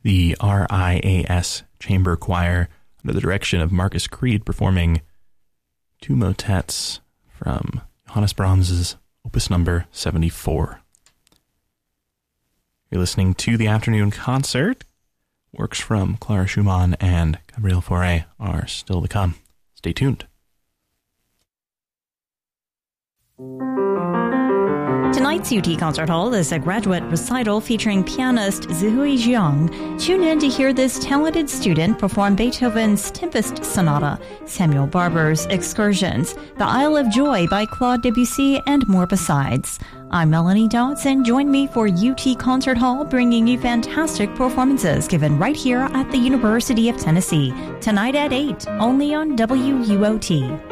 the RIAS Chamber Choir under the direction of Marcus Creed performing two motets from Johannes Brahms's Opus number 74. You're listening to the afternoon concert. Works from Clara Schumann and Gabriel Fauré are still to come. Stay tuned. Tonight's UT Concert Hall is a graduate recital featuring pianist Zihui Jiang. Tune in to hear this talented student perform Beethoven's Tempest Sonata, Samuel Barber's Excursions, The Isle of Joy by Claude Debussy, and more besides. I'm Melanie Dotz, and join me for UT Concert Hall, bringing you fantastic performances given right here at the University of Tennessee. Tonight at 8, only on WUOT.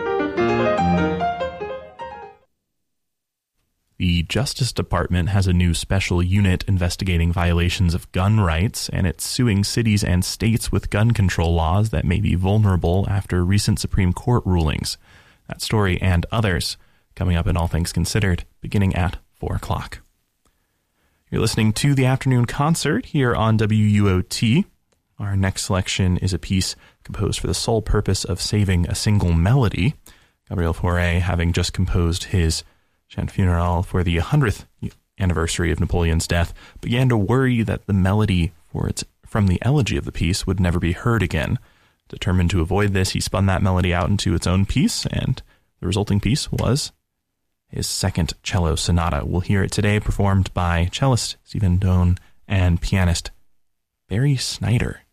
The Justice Department has a new special unit investigating violations of gun rights, and it's suing cities and states with gun control laws that may be vulnerable after recent Supreme Court rulings. That story and others coming up in All Things Considered, beginning at 4 o'clock. You're listening to the afternoon concert here on WUOT. Our next selection is a piece composed for the sole purpose of saving a single melody. Gabriel Fauré, having just composed his Chant Funeral for the 100th anniversary of Napoleon's death, began to worry that the melody from the elegy of the piece would never be heard again. Determined to avoid this, he spun that melody out into its own piece, and the resulting piece was his second cello sonata. We'll hear it today performed by cellist Stephen Doan and pianist Barry Snyder.